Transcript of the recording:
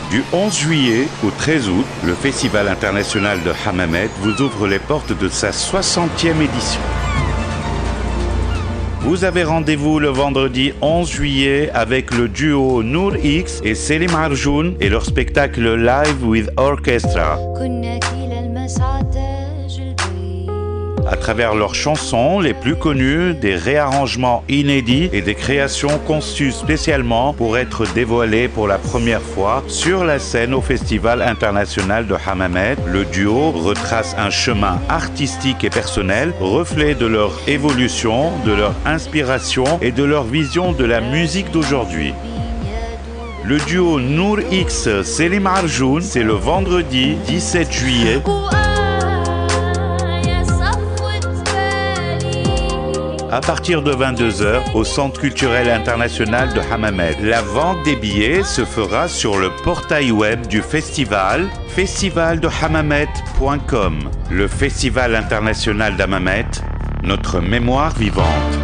Du 11 juillet au 13 août, le Festival international de Hammamet vous ouvre les portes de sa 60e édition. Vous avez rendez-vous le vendredi 11 juillet avec le duo Nour X et Selim Arjoun et leur spectacle Live with Orchestra. À travers leurs chansons les plus connues, des réarrangements inédits et des créations conçues spécialement pour être dévoilées pour la première fois sur la scène au Festival international de Hammamet, le duo retrace un chemin artistique et personnel, reflet de leur évolution, de leur inspiration et de leur vision de la musique d'aujourd'hui. Le duo Nour X Selim Arjoun, c'est le vendredi 17 juillet. À partir de 22h au Centre culturel international de Hammamet. La vente des billets se fera sur le portail web du festival, festivaldehammamet.com. Le Festival international d'Hammamet, notre mémoire vivante.